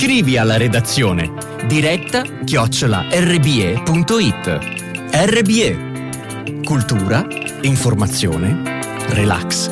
Scrivi alla redazione diretta@rbe.it. RBE. Cultura, informazione, relax.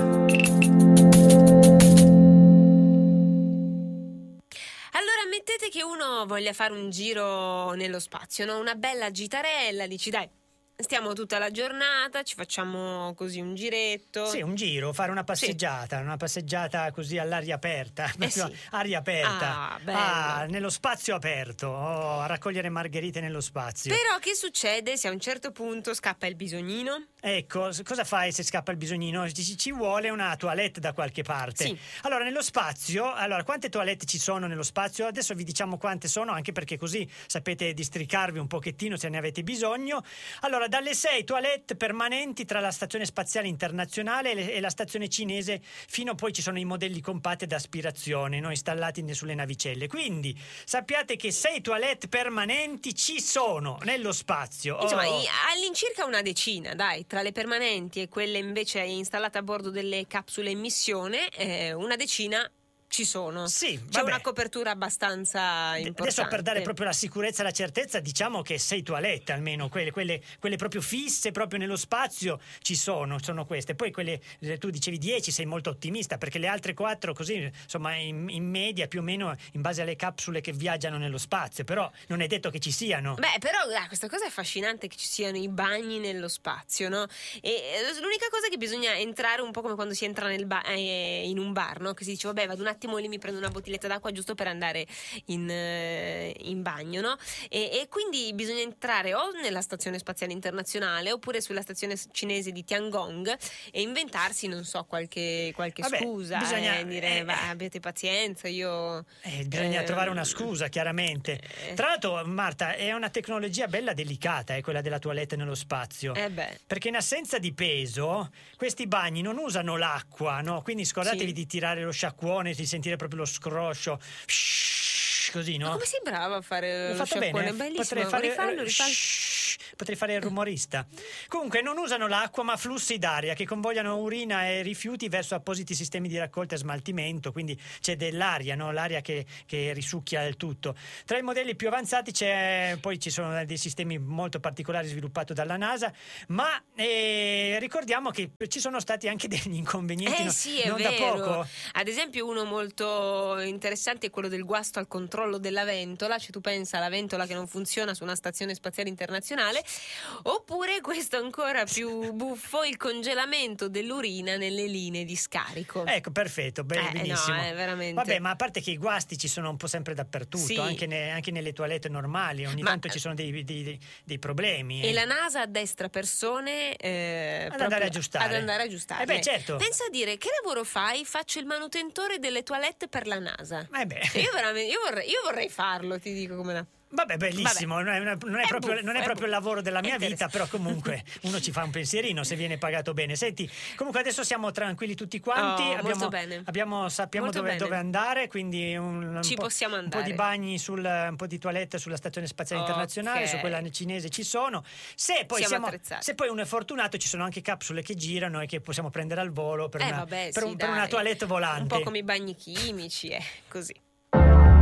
Allora, mettete che uno voglia fare un giro nello spazio, no? Una bella gitarella, dici dai, stiamo tutta la giornata, ci facciamo così un giretto. Sì, un giro, fare una passeggiata così all'aria aperta, proprio aria aperta. Ah, bello. Nello spazio aperto, a raccogliere margherite nello spazio. Però che succede se a un certo punto scappa il bisognino? Ecco, cosa fai se scappa il bisognino? Ci vuole una toilette da qualche parte. Sì. Allora, nello spazio, quante toilette ci sono nello spazio? Adesso vi diciamo quante sono, anche perché così sapete districarvi un pochettino se ne avete bisogno. Allora, dalle 6 toilette permanenti tra la Stazione Spaziale Internazionale e la stazione cinese, fino poi ci sono i modelli compatti ad aspirazione, no, installati sulle navicelle. Quindi sappiate che 6 toilette permanenti ci sono nello spazio. Insomma, all'incirca una decina, dai, tra le permanenti e quelle invece installate a bordo delle capsule in missione, una decina ci sono. Sì, c'è una copertura abbastanza importante. Adesso, per dare proprio la sicurezza e la certezza, diciamo che 6 toilette almeno, quelle proprio fisse proprio nello spazio ci sono queste. Poi quelle, tu dicevi 10, sei molto ottimista, perché le altre 4 così, insomma, in media più o meno in base alle capsule che viaggiano nello spazio, però non è detto che ci siano. Beh, però questa cosa è affascinante, che ci siano i bagni nello spazio, no? E l'unica cosa è che bisogna entrare un po' come quando si entra in un bar, no? Che si dice vabbè, vado un attimo lì, mi prendo una bottiglietta d'acqua giusto per andare in bagno, no? E quindi bisogna entrare o nella Stazione Spaziale Internazionale oppure sulla stazione cinese di Tiangong e inventarsi, non so, qualche scusa, bisogna dire abbiate pazienza, io bisogna trovare una scusa, chiaramente. Tra l'altro, Marta, è una tecnologia bella delicata, quella della toilette nello spazio, perché in assenza di peso questi bagni non usano l'acqua, no? Quindi scordatevi di tirare lo sciacquone, di sentire proprio lo scroscio, così, no? Ma come sei brava a fare lo bene. sciacquone? Bellissimo. Rifallo. Potrei fare il rumorista. Comunque non usano l'acqua ma flussi d'aria che convogliano urina e rifiuti verso appositi sistemi di raccolta e smaltimento, quindi c'è dell'aria, no? L'aria che risucchia il tutto. Tra i modelli più avanzati poi ci sono dei sistemi molto particolari sviluppati dalla NASA, ma ricordiamo che ci sono stati anche degli inconvenienti sì, è non vero. da poco. Ad esempio, uno molto interessante è quello del guasto al controllo della ventola, cioè tu pensa alla ventola che non funziona su una stazione spaziale internazionale, oppure questo ancora più buffo, il congelamento dell'urina nelle linee di scarico. Ecco, perfetto, benissimo. No, è veramente... Vabbè, ma a parte che i guasti ci sono un po' sempre dappertutto, sì, anche nelle toilette normali, ogni tanto ci sono dei problemi. E la NASA addestra persone ad andare a aggiustare. Beh, certo. Pensa a dire, che lavoro fai? Faccio il manutentore delle toilette per la NASA. Io vorrei farlo, ti dico come la... Vabbè, bellissimo. Non è proprio il lavoro della mia vita, però comunque uno ci fa un pensierino se viene pagato bene. Senti, comunque adesso siamo tranquilli tutti quanti, sappiamo dove andare, quindi possiamo andare. Un po' di bagni, un po' di toilette sulla Stazione Spaziale Internazionale, su quella cinese ci sono. Se poi uno è fortunato, ci sono anche capsule che girano e che possiamo prendere al volo per una toilette volante. Un po' come i bagni chimici, così.